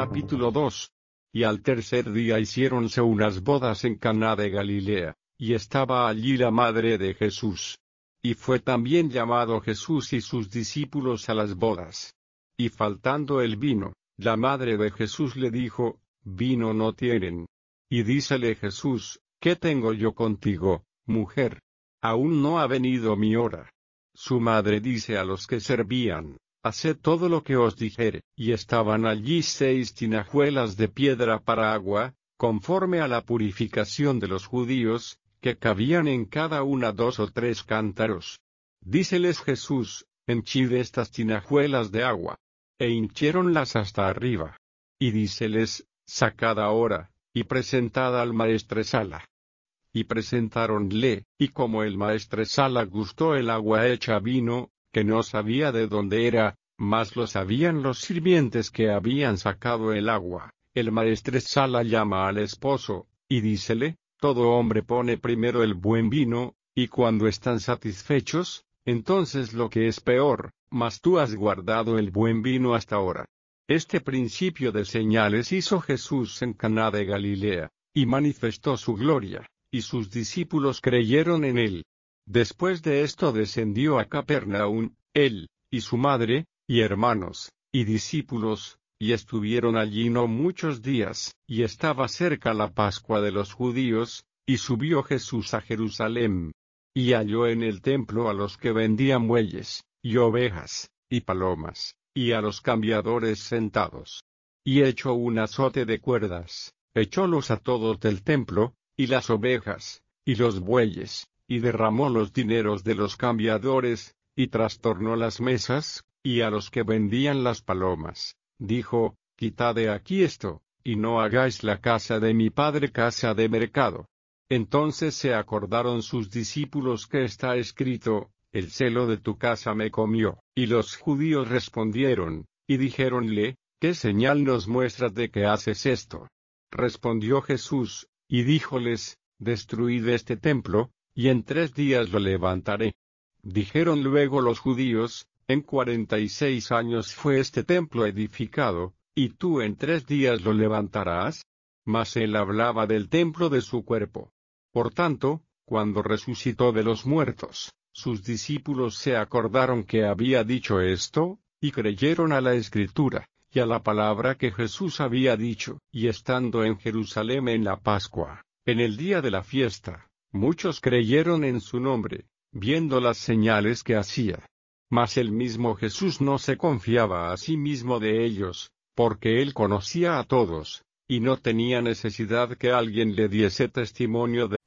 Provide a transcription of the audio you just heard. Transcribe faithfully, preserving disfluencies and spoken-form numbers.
Capítulo dos. Y al tercer día hiciéronse unas bodas en Caná de Galilea, y estaba allí la madre de Jesús. Y fue también llamado Jesús y sus discípulos a las bodas. Y faltando el vino, la madre de Jesús le dijo, vino no tienen. Y dícele Jesús, ¿qué tengo yo contigo, mujer? Aún no ha venido mi hora. Su madre dice a los que servían, haced todo lo que os dijere, y estaban allí seis tinajuelas de piedra para agua, conforme a la purificación de los judíos, que cabían en cada una dos o tres cántaros. Díceles Jesús, henchid estas tinajuelas de agua. E hinchiéronlas hasta arriba. Y díceles, sacad ahora, y presentad al maestresala. Y presentáronle, y como el maestresala gustó el agua hecha vino, que no sabía de dónde era, mas lo sabían los sirvientes que habían sacado el agua, el maestresala llama al esposo, y dícele, todo hombre pone primero el buen vino, y cuando están satisfechos, entonces lo que es peor, mas tú has guardado el buen vino hasta ahora. Este principio de señales hizo Jesús en Caná de Galilea, y manifestó su gloria, y sus discípulos creyeron en él. Después de esto descendió a Capernaum, él, y su madre, y hermanos, y discípulos, y estuvieron allí no muchos días, y estaba cerca la Pascua de los judíos, y subió Jesús a Jerusalén. Y halló en el templo a los que vendían bueyes, y ovejas, y palomas, y a los cambiadores sentados. Y echó un azote de cuerdas, echólos a todos del templo, y las ovejas, y los bueyes, y derramó los dineros de los cambiadores, y trastornó las mesas, y a los que vendían las palomas, dijo, quitad de aquí esto, y no hagáis la casa de mi padre casa de mercado. Entonces se acordaron sus discípulos que está escrito, el celo de tu casa me comió. Y los judíos respondieron, y dijéronle, ¿qué señal nos muestras de que haces esto? Respondió Jesús, y díjoles, destruid este templo, y en tres días lo levantaré. Dijeron luego los judíos, en cuarenta y seis años fue este templo edificado, y tú en tres días lo levantarás. Mas él hablaba del templo de su cuerpo. Por tanto, cuando resucitó de los muertos, sus discípulos se acordaron que había dicho esto, y creyeron a la Escritura, y a la palabra que Jesús había dicho. Y estando en Jerusalén en la Pascua, en el día de la fiesta, muchos creyeron en su nombre, viendo las señales que hacía. Mas el mismo Jesús no se confiaba a sí mismo de ellos, porque él conocía a todos, y no tenía necesidad que alguien le diese testimonio de